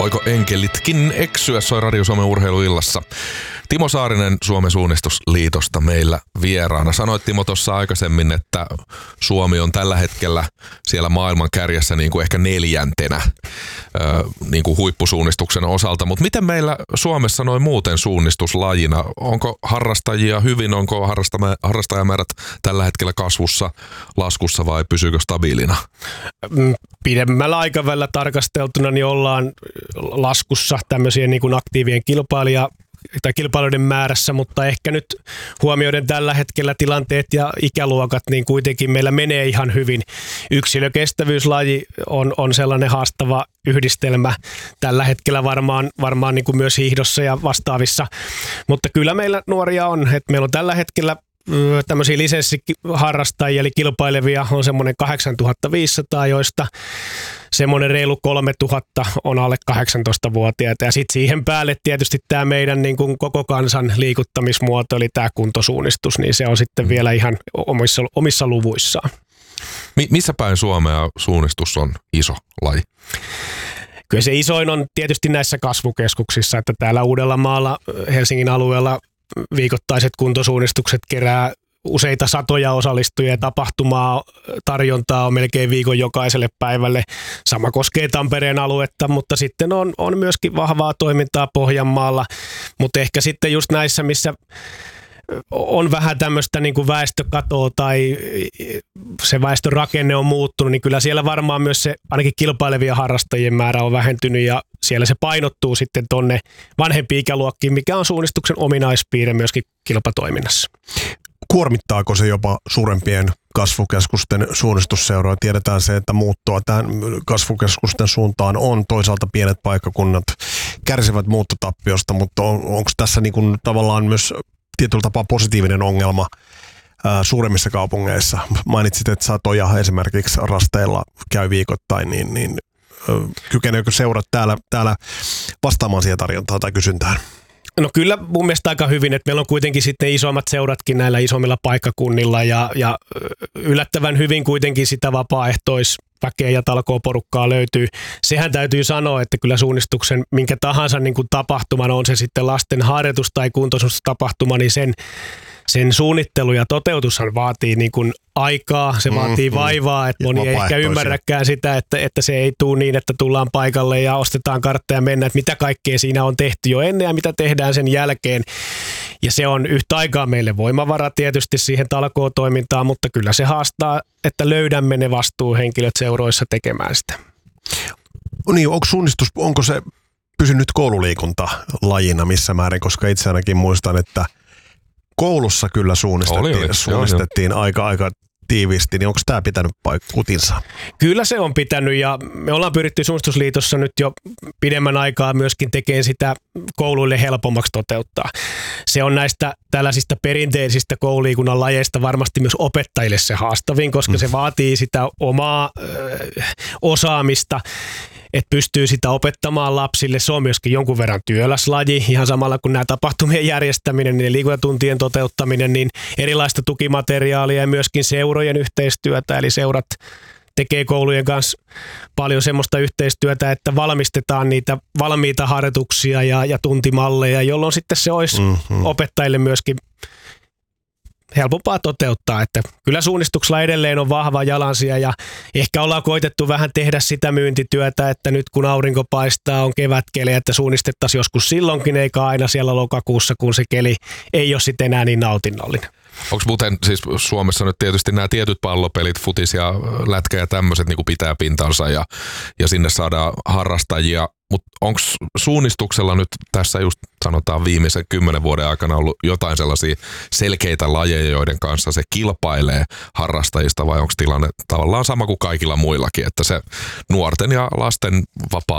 Voiko enkelitkin eksyä, soi Radio Suomen urheiluillassa. Timo Saarinen Suomen suunnistusliitosta meillä vieraana. Sanoit Timo tuossa aikaisemmin, että Suomi on tällä hetkellä siellä maailman kärjessä niin kuin ehkä 4. niin kuin huippusuunnistuksen osalta. Mutta miten meillä Suomessa noin muuten suunnistuslajina? Onko harrastajia hyvin? Onko harrastajamäärät tällä hetkellä kasvussa, laskussa vai pysyykö stabiilina? Pidemmällä aikavälillä tarkasteltuna niin ollaan laskussa tämmöisiä niin kuin aktiivien kilpailijoiden määrässä, mutta ehkä nyt huomioiden tällä hetkellä tilanteet ja ikäluokat, niin kuitenkin meillä menee ihan hyvin. Yksilökestävyyslaji on sellainen haastava yhdistelmä tällä hetkellä varmaan niin kuin myös hiihdossa ja vastaavissa, mutta kyllä meillä nuoria on, että meillä on tällä hetkellä tämmöisiä lisenssiharrastajia, eli kilpailevia on semmoinen 8500, joista semmoinen reilu 3000 on alle 18-vuotiaita. Ja sitten siihen päälle tietysti tämä meidän niin kuin koko kansan liikuttamismuoto, eli tämä kuntosuunnistus, niin se on sitten vielä ihan omissa luvuissaan. Missä päin Suomea suunnistus on iso laji? Kyllä se isoin on tietysti näissä kasvukeskuksissa, että täällä Uudellamaalla, Helsingin alueella viikoittaiset kuntosuunnistukset kerää useita satoja osallistujia, tapahtumaa, tarjontaa on melkein viikon jokaiselle päivälle. Sama koskee Tampereen aluetta, mutta sitten on myöskin vahvaa toimintaa Pohjanmaalla, mutta ehkä sitten just näissä, missä on vähän tämmöistä niin kuin väestökatoa tai se väestön rakenne on muuttunut, niin kyllä siellä varmaan myös se ainakin kilpailevia harrastajien määrä on vähentynyt ja siellä se painottuu sitten tonne vanhempiin ikäluokkiin, mikä on suunnistuksen ominaispiirre myöskin kilpatoiminnassa. Kuormittaako se jopa suurempien kasvukeskusten suunnistusseuroja? Tiedetään se, että muuttoa tähän kasvukeskusten suuntaan on. Toisaalta pienet paikkakunnat kärsivät muuttotappiosta, mutta onko tässä niin kuin tavallaan myös tietyllä tapaa positiivinen ongelma suuremmissa kaupungeissa? Mainitsit, että satoja esimerkiksi rasteilla käy viikoittain, niin kykeneekö seurat täällä vastaamaan siihen tarjontaan tai kysyntään? No kyllä mun mielestä aika hyvin, että meillä on kuitenkin sitten isommat seuratkin näillä isommilla paikkakunnilla ja yllättävän hyvin kuitenkin sitä vapaaehtoisväkeä ja talkooporukkaa löytyy. Sehän täytyy sanoa, että kyllä suunnistuksen minkä tahansa niin kuin tapahtuman, on se sitten lasten harjoitus tai kuntoisuustapahtuma, niin sen suunnittelu ja toteutushan vaatii niin kuin aikaa, se vaatii vaivaa, että moni ei ehkä ymmärräkään sitä, että se ei tule niin, että tullaan paikalle ja ostetaan kartteja ja mennään, että mitä kaikkea siinä on tehty jo ennen ja mitä tehdään sen jälkeen. Ja se on yhtä aikaa meille voimavara tietysti siihen talkootoimintaan, mutta kyllä se haastaa, että löydämme ne vastuuhenkilöt seuroissa tekemään sitä. Niin, onko se pysynyt koululiikuntalajina missä määrin, koska itse ainakin muistan, että koulussa kyllä suunnistettiin aika tiiviisti, niin onko tämä pitänyt kutinsa? Kyllä se on pitänyt ja me ollaan pyritty Suunnistusliitossa nyt jo pidemmän aikaa myöskin tekemään sitä kouluille helpommaksi toteuttaa. Se on näistä tällaisista perinteisistä koululiikunnan lajeista varmasti myös opettajille se haastavin, koska se vaatii sitä omaa osaamista, että pystyy sitä opettamaan lapsille. Se on myöskin jonkun verran työläslaji, ihan samalla kuin nämä tapahtumien järjestäminen, niin liikuntatuntien toteuttaminen, niin erilaista tukimateriaalia ja myöskin seurojen yhteistyötä, eli seurat tekee koulujen kanssa paljon semmoista yhteistyötä, että valmistetaan niitä valmiita harjoituksia ja tuntimalleja, jolloin sitten se olisi opettajille myöskin helpompaa toteuttaa, että kyllä suunnistuksella edelleen on vahva jalansija ja ehkä ollaan koitettu vähän tehdä sitä myyntityötä, että nyt kun aurinko paistaa, on kevätkeli, että suunnistettaisiin joskus silloinkin eikä aina siellä lokakuussa, kun se keli ei ole sitten enää niin nautinnollinen. Onko muuten siis Suomessa nyt tietysti nämä tietyt pallopelit, futis ja lätkä ja tämmöiset niin kuin pitää pintansa ja sinne saadaan harrastajia, mutta onko suunnistuksella nyt tässä just sanotaan viimeisen 10 vuoden aikana ollut jotain sellaisia selkeitä lajeja, joiden kanssa se kilpailee harrastajista vai onko tilanne tavallaan sama kuin kaikilla muillakin, että se nuorten ja lasten vapaa